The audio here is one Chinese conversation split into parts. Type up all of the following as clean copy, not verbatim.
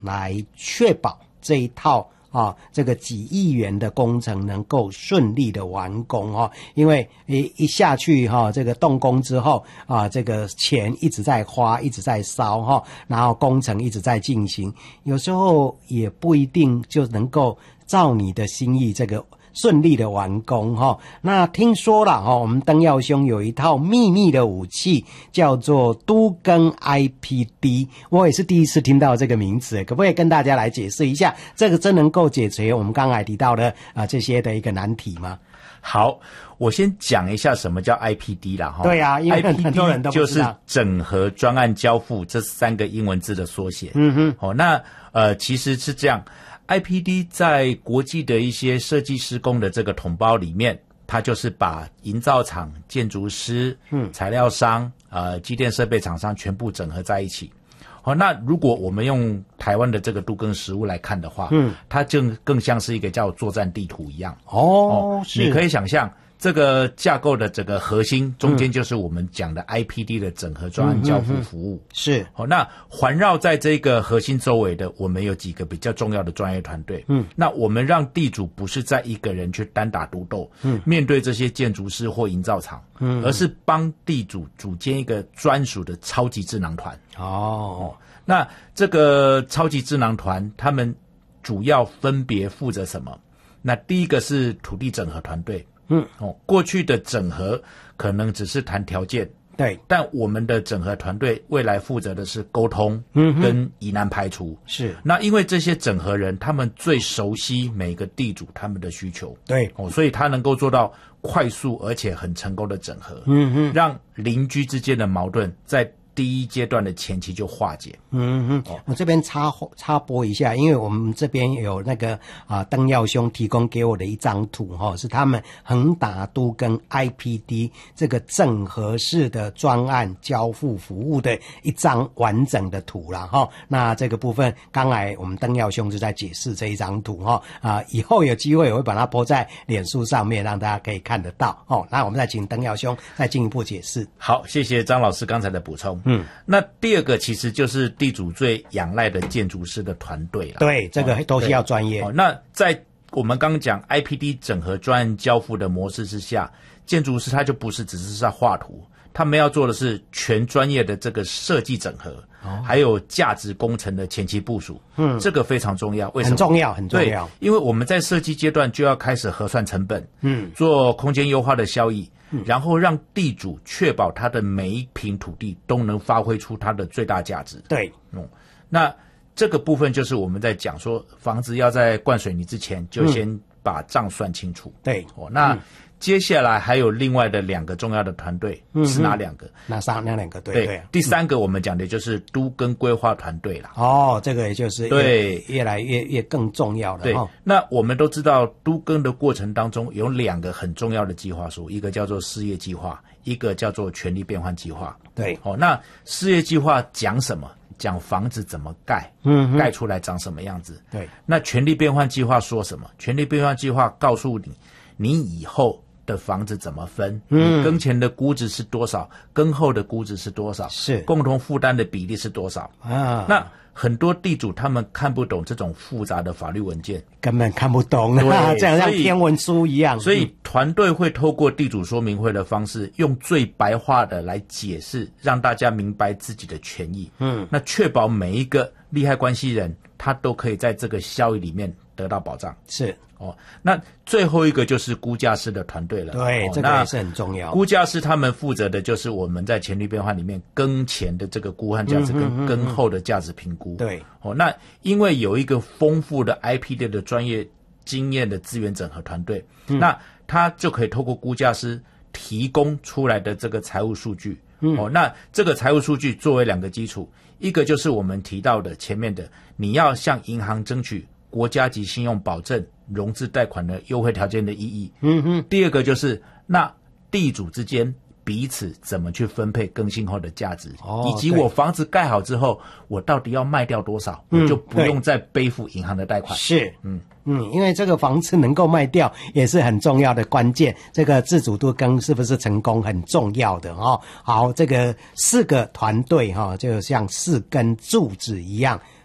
来确保这一套这个几亿元的工程能够顺利的完工因为一下去这个动工之后这个钱一直在花，一直在烧然后工程一直在进行，有时候也不一定就能够照你的心意这个顺利的完工那听说了我们登耀兄有一套秘密的武器叫做都更 IPD， 我也是第一次听到这个名词，可不可以跟大家来解释一下，这个真能够解决我们刚才提到的这些的一个难题吗？ 好，我先讲一下什么叫 IPD 啦对啊，因为很多人都不知道， 就是整合专案交付这3个英文字的缩写。那其实是这样，IPD 在国际的一些设计施工的这个统包里面，它就是把营造厂、建筑师、材料商、机电设备厂商全部整合在一起。那如果我们用台湾的这个都更实务来看的话，它就更像是一个叫作战地图一样。是，你可以想象这个架构的这个核心中间就是我们讲的 IPD 的整合专案交付服务。 是， 那环绕在这个核心周围的，我们有几个比较重要的专业团队。那我们让地主不是在一个人去单打独斗，面对这些建筑师或营造厂，而是帮地主组建一个专属的超级智囊团。那这个超级智囊团他们主要分别负责什么？那第一个是土地整合团队。过去的整合可能只是谈条件， 对， 但我们的整合团队未来负责的是沟通跟疑难排除。 是， 那因为这些整合人他们最熟悉每个地主他们的需求， 对， 所以他能够做到快速而且很成功的整合，让邻居之间的矛盾在第一阶段的前期就化解。 我这边插播一下，因为我们这边有那个登耀兄提供给我的一张图是他们横打都更 IPD 这个整合式的专案交付服务的一张完整的图啦那这个部分刚才我们登耀兄就在解释这一张图以后有机会我会把它播在脸书上面让大家可以看得到那我们再请登耀兄再进一步解释。 好，谢谢张老师刚才的补充。那第二个其实就是地主最仰赖的建筑师的团队了。 对，这个都需要专业。 那在我们刚刚讲 IPD 整合专案交付的模式之下，建筑师他就不是只是在画图，他们要做的是全专业的这个设计整合，还有价值工程的前期部署。这个非常重要。为什么？很重要，很重要。因为我们在设计阶段就要开始核算成本，做空间优化的效益。然后让地主确保他的每一坪土地都能发挥出它的最大价值。 对， 那这个部分就是我们在讲说，房子要在灌水泥之前就先把账算清楚。 对， 那接下来还有另外的2个重要的团队，是哪2个？ 哪2个？对， 第3个我们讲的就是都更规划团队了。 这个也就是越来越更重要了。 对，那我们都知道都更的过程当中有2个很重要的计划书，一个叫做事业计划，一个叫做权利变换计划。 对， 那事业计划讲什么？讲房子怎么盖，盖出来长什么样子。 对， 那权利变换计划说什么？权利变换计划告诉你以后的房子怎么分，你更前的估值是多少，更后的估值是多少， 是共同负担的比例是多少那很多地主他们看不懂这种复杂的法律文件， 根本看不懂这样像天文书一样。 所以团队会透过地主说明会的方式，用最白话的来解释，让大家明白自己的权益。那确保每一个利害关系人他都可以在这个效益里面得到保障。 是那最后一个就是估价师的团队了。 对，这个也是很重要。 估价师他们负责的就是我们在权利变换里面更前的这个估换价值跟更后的价值评估。 对， 那因为有一个丰富的 IPD 的专业经验的资源整合团队，那他就可以透过估价师提供出来的这个财务数据。那这个财务数据作为2个基础，一个就是我们提到的前面的，你要向银行争取国家级信用保证融资贷款的优惠条件的意义。第2个就是那地主之间彼此怎么去分配更新后的价值，以及我房子盖好之后我到底要卖掉多少，我就不用再背负银行的贷款。 是因为这个房子能够卖掉也是很重要的关键，这个自主都更是不是成功很重要的好，这个4个团队就像4根柱子一样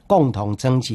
共同争取